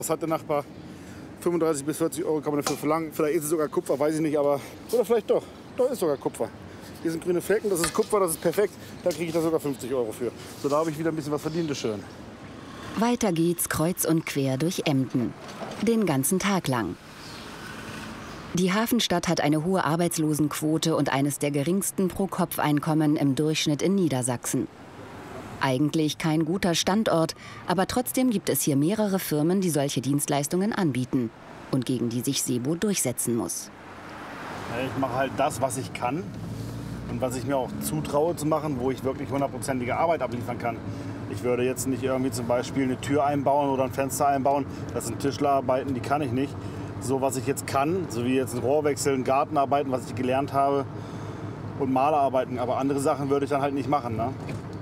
Was hat der Nachbar? 35 bis 40 Euro kann man dafür verlangen. Vielleicht ist es sogar Kupfer, weiß ich nicht, aber oder vielleicht doch. Doch ist sogar Kupfer. Hier sind grüne Flecken, das ist Kupfer, das ist perfekt. Da kriege ich da sogar 50 Euro für. So, da habe ich wieder ein bisschen was verdient, ist schön. Weiter geht's kreuz und quer durch Emden. Den ganzen Tag lang. Die Hafenstadt hat eine hohe Arbeitslosenquote und eines der geringsten Pro-Kopf-Einkommen im Durchschnitt in Niedersachsen. Eigentlich kein guter Standort, aber trotzdem gibt es hier mehrere Firmen, die solche Dienstleistungen anbieten und gegen die sich Sebo durchsetzen muss. Ich mache halt das, was ich kann und was ich mir auch zutraue zu machen, wo ich wirklich 100%ige Arbeit abliefern kann. Ich würde jetzt nicht irgendwie zum Beispiel eine Tür einbauen oder ein Fenster einbauen. Das sind Tischlerarbeiten, die kann ich nicht. So, was ich jetzt kann, so wie jetzt ein Rohrwechseln, Gartenarbeiten, was ich gelernt habe und Malerarbeiten. Aber andere Sachen würde ich dann halt nicht machen, ne?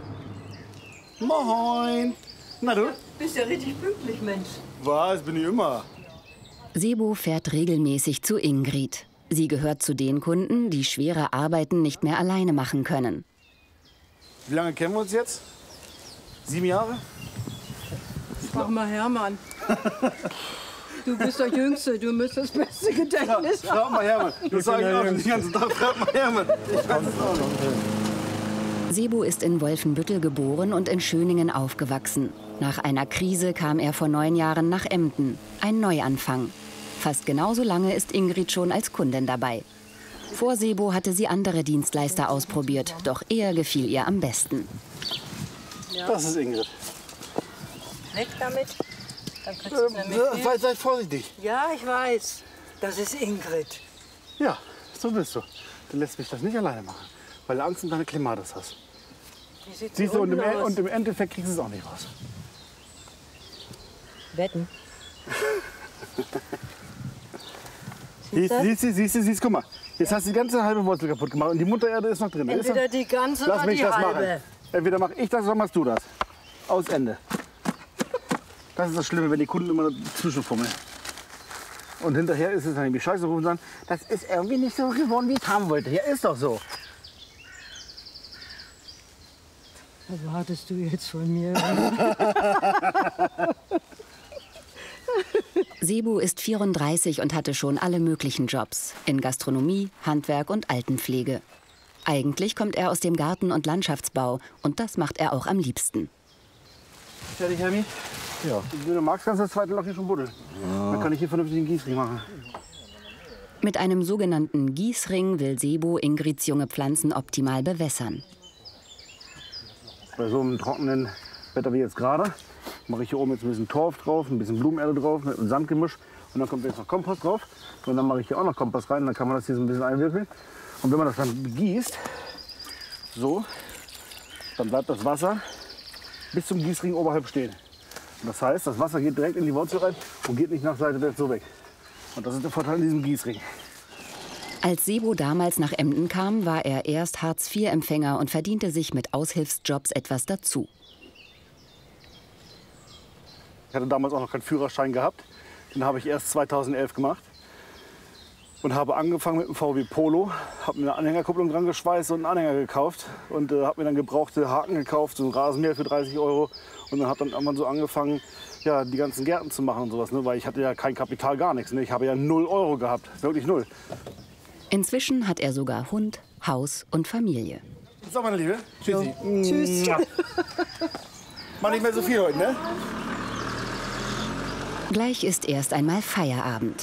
Moin! Na du? Bist ja richtig pünktlich, Mensch. Was? Bin ich immer. Sebo fährt regelmäßig zu Ingrid. Sie gehört zu den Kunden, die schwere Arbeiten nicht mehr alleine machen können. Wie lange kennen wir uns jetzt? 7 Jahre? Frag mal Hermann. Du bist der Jüngste, du müsstest das beste Gedächtnis haben. Frag mal Hermann. Das sage ich auch schon den ganzen Tag. Frag mal Hermann. Ich weiß es auch noch. Sebo ist in Wolfenbüttel geboren und in Schöningen aufgewachsen. Nach einer Krise kam er vor 9 Jahren nach Emden. Ein Neuanfang. Fast genauso lange ist Ingrid schon als Kundin dabei. Vor Sebo hatte sie andere Dienstleister ausprobiert, doch er gefiel ihr am besten. Ja. Das ist Ingrid. Weg damit. Dann kannst du es nämlich Seid vorsichtig. Ja, ich weiß. Das ist Ingrid. Ja, so bist du. Du lässt mich das nicht alleine machen, weil du Angst um deine Klimatis hast. Wie sieht Siehst du, aus? und im Endeffekt kriegst du es auch nicht raus. Wetten. Siehst, guck mal. Jetzt hast du die ganze halbe Wurzel kaputt gemacht und die Muttererde ist noch drin. Entweder die ganze Lass oder mich die das halbe. machen. Entweder mache ich das oder machst du das. Aus Ende. Das ist das Schlimme, wenn die Kunden immer dazwischenfummeln. Und hinterher ist es dann irgendwie scheiße, rufen und sagen, das ist irgendwie nicht so geworden, wie ich es haben wollte. Ja, ist doch so. Was erwartest du jetzt von mir? Sebo ist 34 und hatte schon alle möglichen Jobs. In Gastronomie, Handwerk und Altenpflege. Eigentlich kommt er aus dem Garten- und Landschaftsbau und das macht er auch am liebsten. Fertig, Hermi? Ja. Wenn du magst, kannst du das zweite Loch hier schon buddeln. Ja. Dann kann ich hier vernünftig einen Gießring machen. Mit einem sogenannten Gießring will Sebo Ingrids junge Pflanzen optimal bewässern. Bei so einem trockenen Wetter wie jetzt gerade mache ich hier oben jetzt ein bisschen Torf drauf, ein bisschen Blumenerde drauf mit einem Sandgemisch. Und dann kommt jetzt noch Kompost drauf. Und dann mache ich hier auch noch Kompost rein. Dann kann man das hier so ein bisschen einwirkeln. Und wenn man das dann begießt, so, dann bleibt das Wasser bis zum Gießring oberhalb stehen. Und das heißt, das Wasser geht direkt in die Wurzel rein und geht nicht nach seitwärts so weg. Und das ist der Vorteil in diesem Gießring. Als Sebo damals nach Emden kam, war er erst Hartz-IV-Empfänger und verdiente sich mit Aushilfsjobs etwas dazu. Ich hatte damals auch noch keinen Führerschein gehabt. Den habe ich erst 2011 gemacht. Und habe angefangen mit dem VW Polo, habe mir eine Anhängerkupplung dran geschweißt und einen Anhänger gekauft. Und habe mir dann gebrauchte Haken gekauft, so ein Rasenmäher für 30 Euro. Und dann habe dann irgendwann so angefangen, ja, die ganzen Gärten zu machen und sowas. Ne? Weil ich hatte ja kein Kapital, gar nichts. Ne? Ich habe ja 0 Euro gehabt, wirklich 0. Inzwischen hat er sogar Hund, Haus und Familie. So, meine Liebe. Tschüssi. Tschüss. Mach nicht mehr so viel heute, ne? Gleich ist erst einmal Feierabend.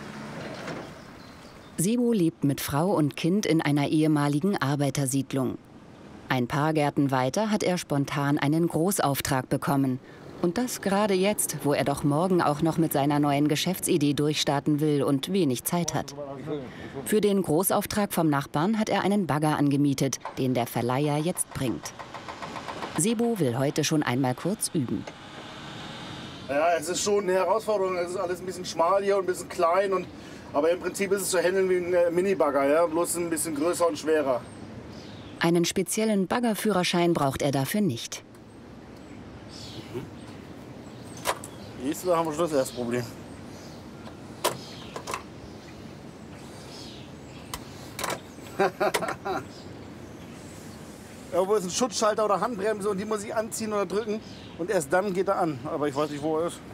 Sebo lebt mit Frau und Kind in einer ehemaligen Arbeitersiedlung. Ein paar Gärten weiter hat er spontan einen Großauftrag bekommen. Und das gerade jetzt, wo er doch morgen auch noch mit seiner neuen Geschäftsidee durchstarten will und wenig Zeit hat. Für den Großauftrag vom Nachbarn hat er einen Bagger angemietet, den der Verleiher jetzt bringt. Sebo will heute schon einmal kurz üben. Ja, es ist schon eine Herausforderung. Es ist alles ein bisschen schmal hier und ein bisschen klein. Aber im Prinzip ist es zu handeln wie ein Mini-Bagger, ja? Bloß ein bisschen größer und schwerer. Einen speziellen Baggerführerschein braucht er dafür nicht. Siehst du, da haben wir schon das erste Problem. Irgendwo ist ein Schutzschalter oder Handbremse und die muss ich anziehen oder drücken. Und erst dann geht er an. Aber ich weiß nicht, wo er ist.